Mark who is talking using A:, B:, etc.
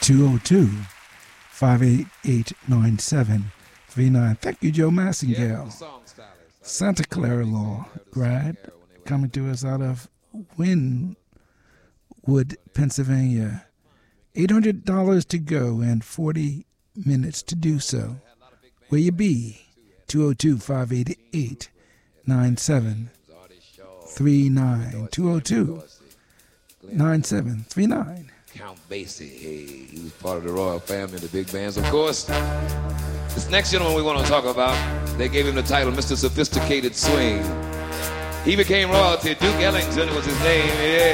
A: 202-588-9739. Thank you, Joe Massingale. Santa Clara Law grad, coming to us out of Wynwood, Pennsylvania. $800 to go and 40 minutes to do so. Where you be? 202-588-9739. 202-9739.
B: Count Basie, hey, he was part of the royal family, the big bands. Of course, this next gentleman we want to talk about, they gave him the title Mr. Sophisticated Swing. He became royalty. Duke Ellington was his name, yeah.